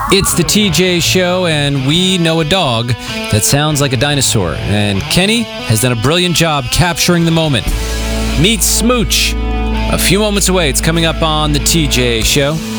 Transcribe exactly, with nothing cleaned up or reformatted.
It's the T J Show, and we know a dog that sounds like a dinosaur. And Kenny has done a brilliant job capturing the moment. Meet Smooch. A few moments away. It's coming up on the T J Show.